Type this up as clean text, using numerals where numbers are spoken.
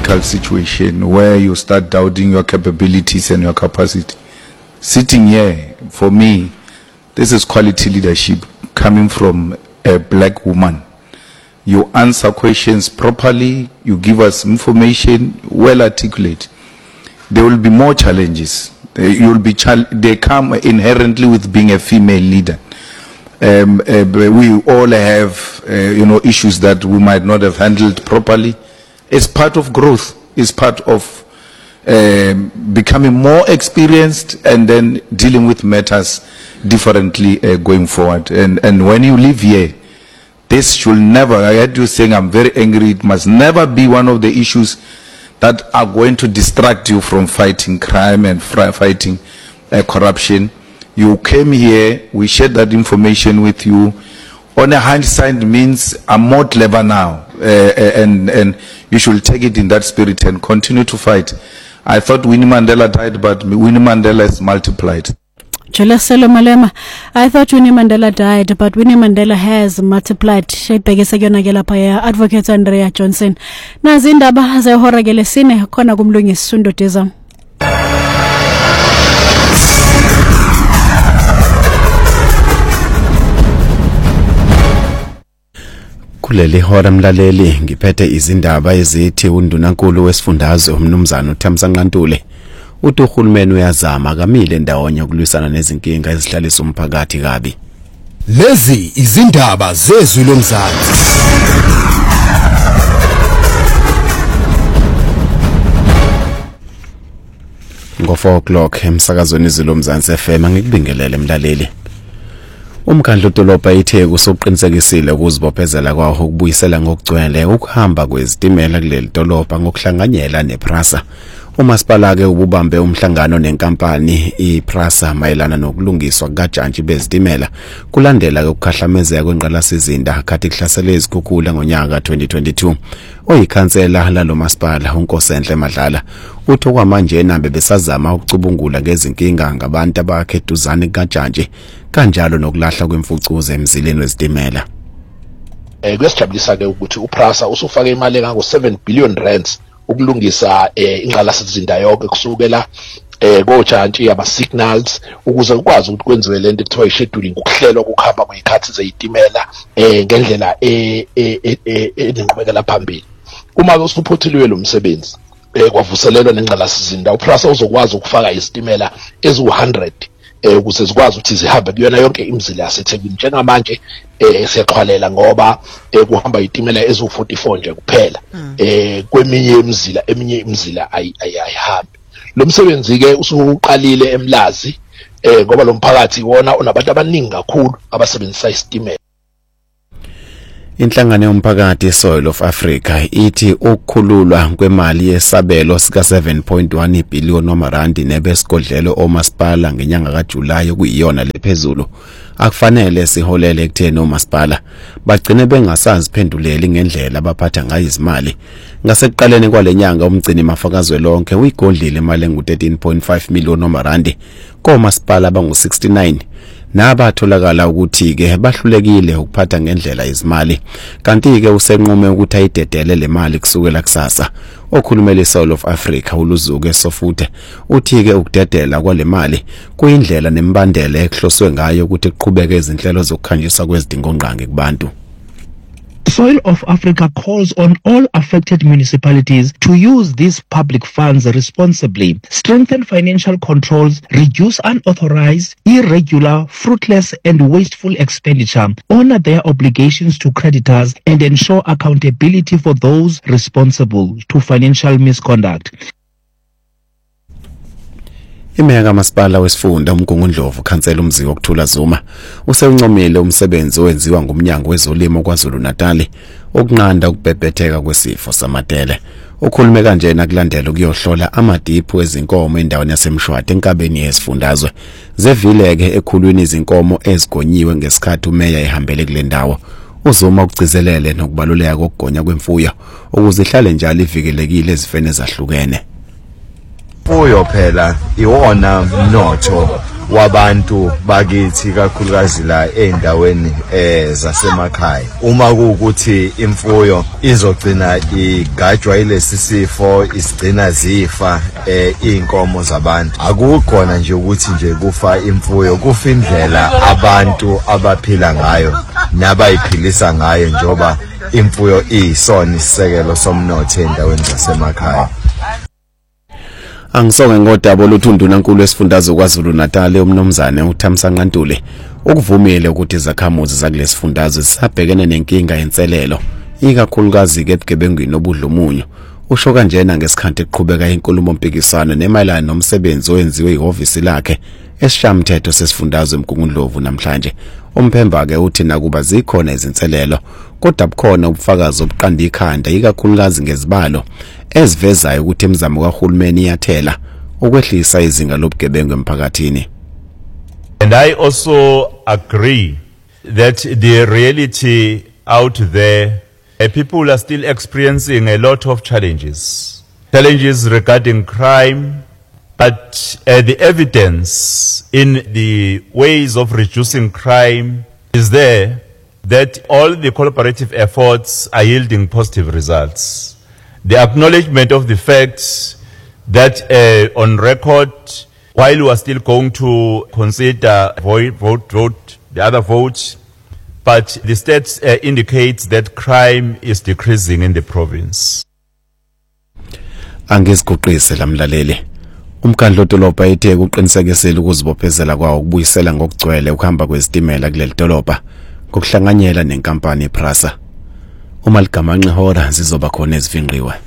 difficult situation where you start doubting your capabilities and your capacity. Sitting here, for me, this is quality leadership coming from a black woman. You answer questions properly, you give us information well articulate. There will be more challenges. They come inherently with being a female leader. We all have, issues that we might not have handled properly. It's part of growth. It's part of becoming more experienced and then dealing with matters differently going forward. And when you live here, this should never, I heard you saying I'm very angry, it must never be one of the issues that are going to distract you from fighting crime and fighting corruption. You came here, we shared that information with you. On a hindsight means I'm more clever now, and you should take it in that spirit and continue to fight. I thought Winnie Mandela died, but Winnie Mandela has multiplied. Jelaselo Malema, I thought Winnie Mandela died, but Winnie Mandela has multiplied. Shebhekisa kuyona ke lapha ya Advocate Andrea Johnson. Nazi indaba zehora ke lesine khona kumlungisi Sundo Dezam. Kuleli hora mlaleli ngiphethe izindaba ezithi undunankulu wesifundazwe umnumzana uThamsanqa Ntule uthi uhulumeni uyazama kamile ndawonye ukulwisana nezinkinga ezihlalisa umphakathi kabi. Lezi izindaba zezwi lomzansi. Ngo 4:00 emsakazweni izilomzansi FM ngikubingelele mlaleli. Umkhandlu dolobha iTheku usoqinisekisile ukuzibophezela kwawo ukubuyisela ngokugcwele ukuhamba kwezitimela kuleli dolobha ngokuhlanganyela nePrasa. Umasipala ke ububambe umhlangano nenkampani iPrasa mayelana nokulungiswa kajantshi bezitimela kulandela ukukhahlamezeka kwenqalasizinda khathi kuhlasele izikhukhula ngonyaka 2022. Oyikhansela lalo masipala uNkosenhle Madlala uthi kwamanje nambe besazama ukucubungula ngezinkinga ngabantu abakheduzane kajantshi kanjalo nokulahla kwemfucuze emzileni wezitimela. Kuyasijabulisa ke ukuthi uPrasa usufake imali engako 7 billion rands ukulungisa inqalasizinda yonke kusukela kojantshi aba signals ukuze ukwazi ukuthi kwenziwe lento ekuthiwa scheduling ukuhlelwa ukuhamba kwezikhathi zezitimela ngendlela enenqubekela phambili. Uma usuphotheliwe lo msebenzi kwavuselelwa nenqalasizinda uPrasa uzokwazi ukufaka izitimela ezu100 ukuze zikwazi ukuthi zihambe kuyona yonke imizila yaseThekwini. Njengamanje siyaxhwalela ngoba kuhamba izitimela ezu44 nje kuphela. Eminye imizila ayihambi. Lo msebenzi ke usuqalile eMlazi ngoba lo mphakathi wona unabantu abaningi kakhulu abasebenzisa isitimela. Inhlangano yomphakathi Soil of Africa ithi ukukhululwa kwemali yesabelo sika 7.1 billion wamarandi nebesigodlelo omasipala ngenyanga kaJulayi kuyiyona lephezulu akufanele siholele ekutheni omasipala bagcine bengasaziphenduleli ngendlela abaphatha ngayo izimali. Ngasekuqaleni kwalenyanga umgcini mafakazwe lonke uyigodlile imali engu 13.5 million wamarandi komasipala bangu69 nabatholakala ukuthi ke bahlulekile ukuphatha ngendlela izimali kanti ke usenqume ukuthi ayidedele le mali kusukela kusasa. Okhulumela iSouth of Africa uLuzuke Sofuthe uthi ke ukudedela kwale mali kuyindlela nembandela ehloswe ngayo ukuthi kuqhubeke izinhlelo zokukhanjiswa kwezidingongqangi kubantu. Soil of Africa calls on all affected municipalities to use these public funds responsibly, strengthen financial controls, reduce unauthorized, irregular, fruitless and wasteful expenditure, honor their obligations to creditors and ensure accountability for those responsible to financial misconduct. Imeya kamasipala wesifunda uMgungundlovu khansela umziwa ukuthula Zuma usewuncomile umsebenzi owenziwa ngumnyango wezolimo kwaZulu Natal okunqanda ukubhebhetheka kwesifo samatele. Ukhulume kanjena kulandela ukuyohlola amadiphu ezinkomo endaweni yaseMshwati enkabeni yesifundazwe zevileke ekhulwini izinkomo ezigonyiwe ngesikhathi umeya ehambele kule ndawo. Uzuma ukugcizelele nokubaluleka kokugonya kwemfuyo ukuze ihlale njalo ivikelekile ezifeni ezahlukene. Imfuyo phela iwona mnotho wabantu bakithi kakhulukazi la endaweni zasemakhaya. Uma kuukuthi imfuyo izogcina igajwa ilesi sifo isigcina zifa inkomo zabantu, akukhona nje ukuthi nje kufa imfuyo, kufa indlela abantu abaphila ngayo nabayiphilisa ngayo njoba imfuyo iyisona isisekelo somnotho endaweni zasemakhaya. Angisonge ngodaba oluthundunankulu esifundazwe kwaZulu Natal umnomzane uThamsanqa Ntuli ukuvumile ukuthi izakhamuzi zakulesifundazwe zisabhekene nenkinga yenselelo ikakhulukazi kebugebengwini obudlumunyu. Usho kanjena ngesikhathi eqhubeka inkulumo mpikisano nemayelana nomsebenzi owenziwe ihhovisi lakhe esishamthetho sesifundazwe eMgungundlovu namhlanje. Umphemba ke uthi nakuba zikhona izinselelo kodwa bukhona ubufakazi obuqanda ikhanda ikakhulukazi ngezibalo ezivezayo ukuthi imizamo kahulumeni iyathela ukwehlisa izinga lobugebengu emphakathini. And I also agree that the reality out there, people are still experiencing a lot of challenges regarding crime, but the evidence in the ways of reducing crime is there, that all the collaborative efforts are yielding positive results. The acknowledgement of the fact that on record, while we are still going to consider vote the other vote, but the stats indicates that crime is decreasing in the province. Angiziguqise lamlaleli. Umkhandlu dolobha ethe uqinisekisela ukuzibophezela kwawo ukubuyisela ngokugcwele ukuhamba kwezitimela kuleli dolobha ngokuhlanganyela nenkampani iPrasa. Uma ligamanxe hora zizoba khona ezivinqiwe.